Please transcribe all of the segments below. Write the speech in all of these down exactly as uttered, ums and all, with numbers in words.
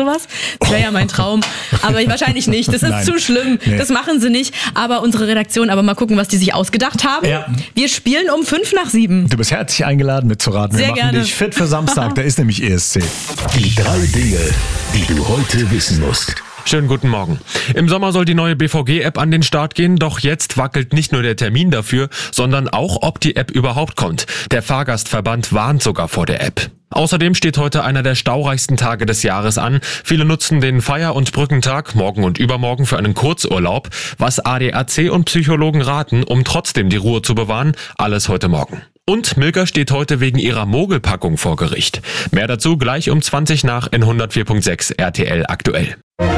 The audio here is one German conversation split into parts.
sowas. Das wäre ja mein Traum. Aber wahrscheinlich nicht. Das ist Nein. zu schlimm. Nee. Das machen sie nicht. Aber unsere Redaktion, aber mal gucken, was die sich ausgedacht haben. Ja. Wir spielen um fünf nach sieben. Du bist herzlich eingeladen mitzuraten. Wir Sehr machen gerne. dich fit für Samstag. Da ist nämlich E S C. Die drei Dinge, die du heute wissen musst. Schönen guten Morgen. Im Sommer soll die neue B V G-App an den Start gehen, doch jetzt wackelt nicht nur der Termin dafür, sondern auch, ob die App überhaupt kommt. Der Fahrgastverband warnt sogar vor der App. Außerdem steht heute einer der staureichsten Tage des Jahres an. Viele nutzen den Feier- und Brückentag morgen und übermorgen für einen Kurzurlaub. Was A D A C und Psychologen raten, um trotzdem die Ruhe zu bewahren, alles heute Morgen. Und Milka steht heute wegen ihrer Mogelpackung vor Gericht. Mehr dazu gleich um zwanzig nach in hundertvier Komma sechs R T L aktuell.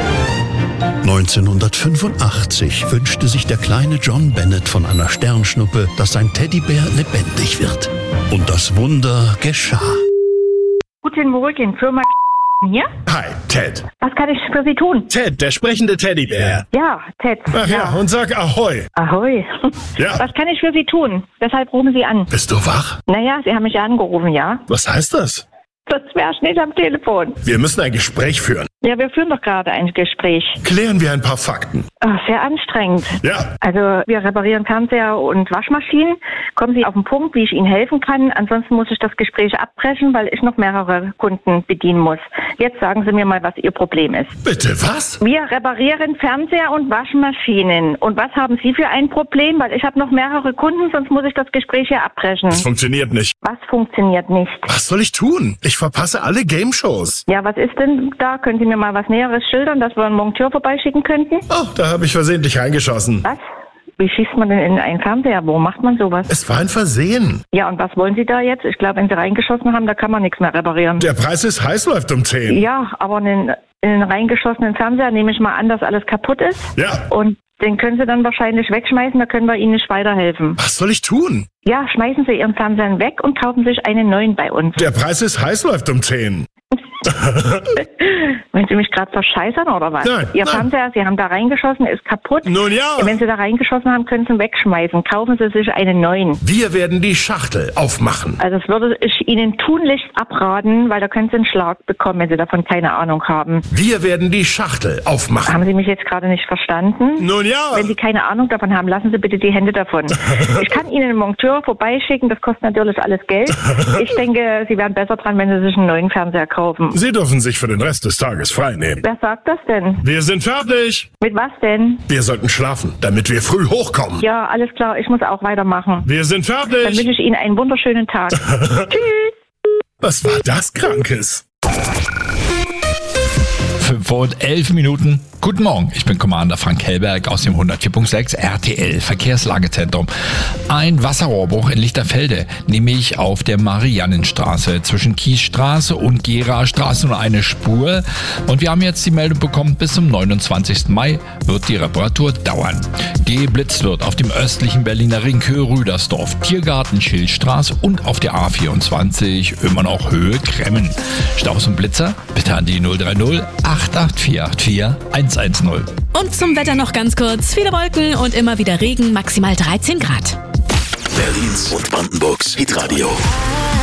neunzehnhundertfünfundachtzig wünschte sich der kleine John Bennett von einer Sternschnuppe, dass sein Teddybär lebendig wird. Und das Wunder geschah. Guten Morgen, Firma hier. Hi, Ted. Was kann ich für Sie tun? Ted, der sprechende Teddybär. Ja, Ted. Ach ja, und sag Ahoi. Ahoi. Ja. Was kann ich für Sie tun? Deshalb rufen Sie an. Bist du wach? Naja, Sie haben mich ja angerufen, ja? Was heißt das? Das wäre nicht am Telefon. Wir müssen ein Gespräch führen. Ja, wir führen doch gerade ein Gespräch. Klären wir ein paar Fakten. Ach, sehr anstrengend. Ja. Also wir reparieren Fernseher und Waschmaschinen. Kommen Sie auf den Punkt, wie ich Ihnen helfen kann. Ansonsten muss ich das Gespräch abbrechen, weil ich noch mehrere Kunden bedienen muss. Jetzt sagen Sie mir mal, was Ihr Problem ist. Bitte, was? Wir reparieren Fernseher und Waschmaschinen. Und was haben Sie für ein Problem? Weil ich habe noch mehrere Kunden, sonst muss ich das Gespräch hier abbrechen. Das funktioniert nicht. Was funktioniert nicht? Was soll ich tun? Ich verpasse alle Game-Shows. Ja, was ist denn da? Können Sie mir mal was Näheres schildern, dass wir einen Monteur vorbeischicken könnten? Oh, da habe ich versehentlich reingeschossen. Was? Wie schießt man denn in einen Fernseher? Wo macht man sowas? Es war ein Versehen. Ja, und was wollen Sie da jetzt? Ich glaube, wenn Sie reingeschossen haben, da kann man nichts mehr reparieren. Der Preis ist heiß, läuft um zehn. Ja, aber in den, in den reingeschossenen Fernseher nehme ich mal an, dass alles kaputt ist. Ja. Und den können Sie dann wahrscheinlich wegschmeißen, da können wir Ihnen nicht weiterhelfen. Was soll ich tun? Ja, schmeißen Sie Ihren Fernseher weg und kaufen sich einen neuen bei uns. Der Preis ist heiß, läuft um zehn. Wenn Sie mich gerade verscheißern oder was? Nein, Ihr nein. Fernseher, Sie haben da reingeschossen, ist kaputt. Nun ja. Wenn Sie da reingeschossen haben, können Sie ihn wegschmeißen. Kaufen Sie sich einen neuen. Wir werden die Schachtel aufmachen. Also das würde ich Ihnen tunlichst abraten, weil da können Sie einen Schlag bekommen, wenn Sie davon keine Ahnung haben. Wir werden die Schachtel aufmachen. Haben Sie mich jetzt gerade nicht verstanden? Nun ja. Wenn Sie keine Ahnung davon haben, lassen Sie bitte die Hände davon. Ich kann Ihnen einen Monteur vorbeischicken, das kostet natürlich alles Geld. Ich denke, Sie wären besser dran, wenn Sie sich einen neuen Fernseher kaufen. Sie dürfen sich für den Rest des Tages frei nehmen. Wer sagt das denn? Wir sind fertig. Mit was denn? Wir sollten schlafen, damit wir früh hochkommen. Ja, alles klar, ich muss auch weitermachen. Wir sind Dann fertig. wünsche ich Ihnen einen wunderschönen Tag. Tschüss. Was war das Krankes? fünf und elf Minuten. Guten Morgen, ich bin Commander Frank Hellberg aus dem hundertvier Komma sechs R T L Verkehrslagezentrum. Ein Wasserrohrbruch in Lichterfelde, nämlich auf der Mariannenstraße zwischen Kiesstraße und Gerastraße nur eine Spur. Und wir haben jetzt die Meldung bekommen, bis zum neunundzwanzigsten Mai wird die Reparatur dauern. Geblitzt wird auf dem östlichen Berliner Ring Höhe Rüdersdorf, Tiergarten Schildstraße und auf der A vierundzwanzig immer noch Höhe Kremmen. Staus und Blitzer bitte an die null drei null acht acht vier acht vier eins eins null. Und zum Wetter noch ganz kurz. Viele Wolken und immer wieder Regen, maximal dreizehn Grad. Berlins und Brandenburgs Hitradio.